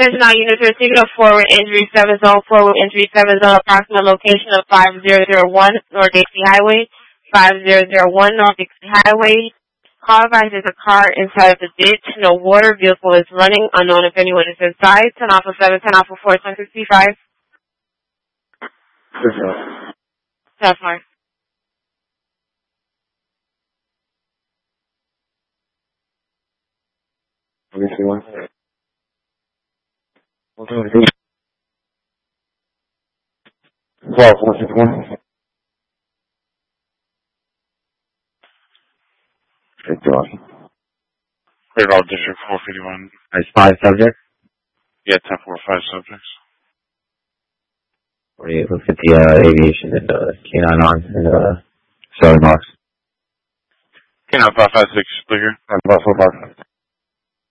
Attention all units receiving a forward injury 7 zone, approximate location of 5001 North Dixie Highway, 5001 North Dixie Highway. Call advised there's a car inside of the ditch, no water, vehicle is running, unknown if anyone is inside. 10 Alpha 7, 10 Alpha 4, 1065. That's fine. Let me see one. What do I do? 161. Thank you, awesome. Cleared all District 451. That's 5 subjects? Yeah, 1045 subjects. Let's get the aviation and K9 on and Sterling Box. K9 556, clear. 545.